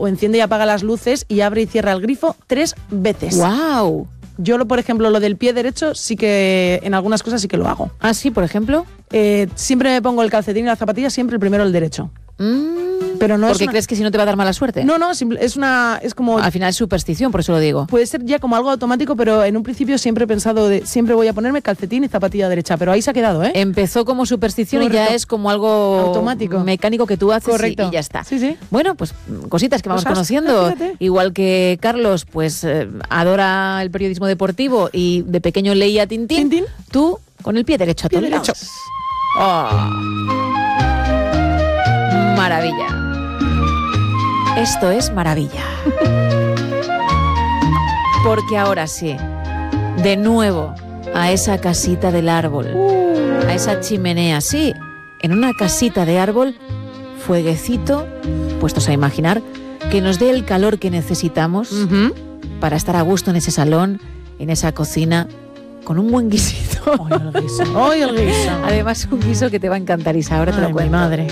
o enciende y apaga las luces y abre y cierra el grifo 3 veces. ¡Guau! Yo, por ejemplo, lo del pie derecho sí que en algunas cosas sí que lo hago. ¿Ah, sí, por ejemplo? Siempre me pongo el calcetín y la zapatilla, siempre el primero el derecho. Pero no ¿Porque crees que si no te va a dar mala suerte? No, es como... Al final es superstición, por eso lo digo. Puede ser ya como algo automático, pero en un principio siempre he pensado siempre voy a ponerme calcetín y zapatilla derecha, pero ahí se ha quedado, ¿eh? Empezó como superstición. Correcto. Y ya es como algo automático, mecánico que tú haces. Correcto. Y ya está. Sí, sí. Bueno, pues cositas que vamos conociendo. Fíjate. Igual que Carlos, pues adora el periodismo deportivo y de pequeño leía Tintín. ¿Tintín? Tú con el pie derecho. Pie derecho. Oh. Maravilla. Esto es maravilla. Porque ahora sí, de nuevo, a esa casita del árbol, a esa chimenea, sí, en una casita de árbol, fueguecito, puestos a imaginar, que nos dé el calor que necesitamos para estar a gusto en ese salón, en esa cocina, con un buen guisito. ¡Ay, el guiso! Además, un guiso que te va a encantar, Isa, ahora te lo cuento. Mi madre.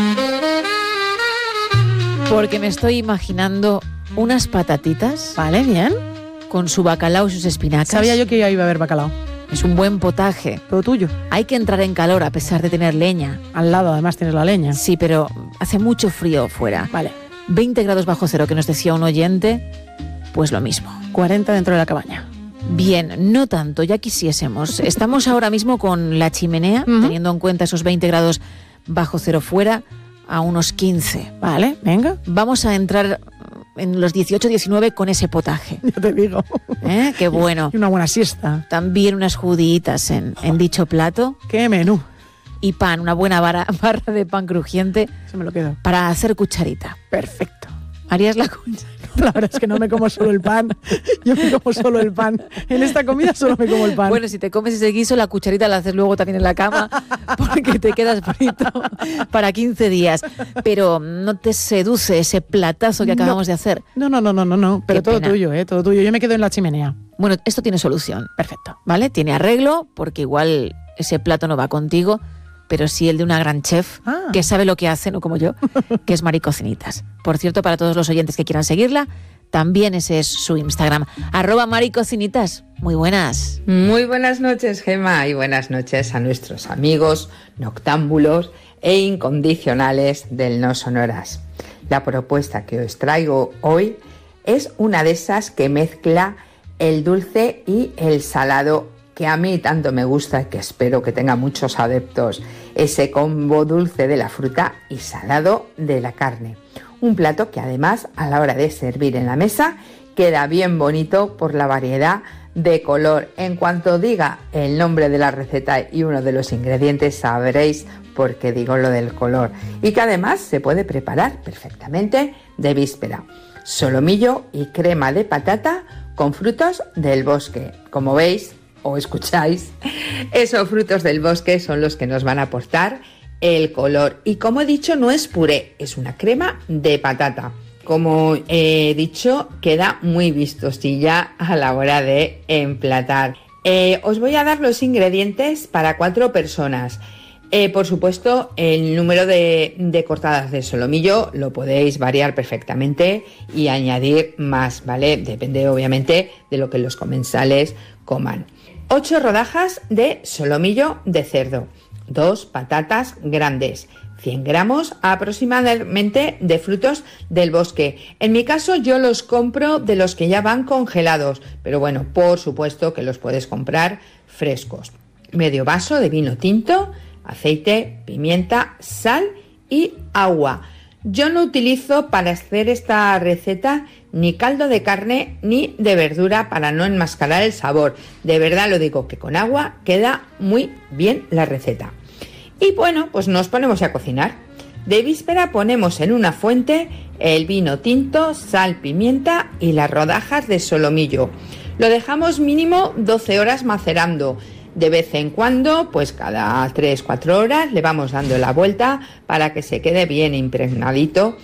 Porque me estoy imaginando unas patatitas. Vale, bien. Con su bacalao y sus espinacas. Sabía yo que iba a haber bacalao. Es un buen potaje. Todo tuyo. Hay que entrar en calor a pesar de tener leña. Al lado además tienes la leña. Sí, pero hace mucho frío fuera. Vale. 20 grados bajo cero, que nos decía un oyente, pues lo mismo. 40 dentro de la cabaña. Bien, no tanto, ya quisiésemos. Estamos ahora mismo con la chimenea, teniendo en cuenta esos 20 grados bajo cero fuera, a unos 15. Vale, venga. Vamos a entrar en los 18, 19 con ese potaje. Ya te digo. Qué bueno. Y una buena siesta. También unas juditas en dicho plato. ¡Qué menú! Y pan, una buena barra de pan crujiente. Se me lo quedo. Para hacer cucharita. Perfecto. ¿Harías la cucharita? La verdad es que no me como solo el pan. Yo me como solo el pan. En esta comida solo me como el pan. Bueno, si te comes ese guiso, la cucharita la haces luego también en la cama porque te quedas frito para 15 días. Pero no te seduce ese platazo que acabamos de hacer. No. Pero Qué todo pena. tuyo, todo tuyo. Yo me quedo en la chimenea. Bueno, esto tiene solución. Perfecto. ¿Vale? Tiene arreglo porque igual ese plato no va contigo, pero sí el de una gran chef que sabe lo que hace, no como yo, que es Mari Cocinitas. Por cierto, para todos los oyentes que quieran seguirla, también ese es su Instagram, @Maricocinitas. Muy buenas. Muy buenas noches, Gema, y buenas noches a nuestros amigos noctámbulos e incondicionales del No Sonoras. La propuesta que os traigo hoy es una de esas que mezcla el dulce y el salado, que a mí tanto me gusta y que espero que tenga muchos adeptos, ese combo dulce de la fruta y salado de la carne. Un plato que además a la hora de servir en la mesa queda bien bonito por la variedad de color. En cuanto diga el nombre de la receta y uno de los ingredientes sabréis por qué digo lo del color, y que además se puede preparar perfectamente de víspera. Solomillo y crema de patata con frutos del bosque. Como veis o escucháis, esos frutos del bosque son los que nos van a aportar el color. Y como he dicho, no es puré, es una crema de patata. Como he dicho, queda muy vistosilla a la hora de emplatar. Os voy a dar los ingredientes para 4 personas. Por supuesto, el número de cortadas de solomillo lo podéis variar perfectamente y añadir más, ¿vale? Depende obviamente de lo que los comensales coman. 8 rodajas de solomillo de cerdo, 2 patatas grandes, 100 gramos aproximadamente de frutos del bosque. En mi caso yo los compro de los que ya van congelados, pero bueno, por supuesto que los puedes comprar frescos. Medio vaso de vino tinto, aceite, pimienta, sal y agua. Yo no utilizo para hacer esta receta ni caldo de carne ni de verdura para no enmascarar el sabor. De verdad lo digo, que con agua queda muy bien la receta. Y bueno, pues nos ponemos a cocinar. De víspera ponemos en una fuente el vino tinto, sal, pimienta y las rodajas de solomillo. Lo dejamos mínimo 12 horas macerando. De vez en cuando, pues cada 3-4 horas le vamos dando la vuelta para que se quede bien impregnadito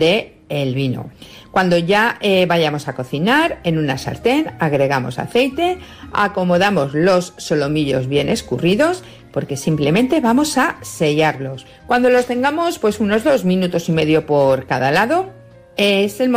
del vino. Cuando ya vayamos a cocinar, en una sartén agregamos aceite, acomodamos los solomillos bien escurridos, porque simplemente vamos a sellarlos. Cuando los tengamos, pues unos 2 minutos y medio por cada lado, es el momento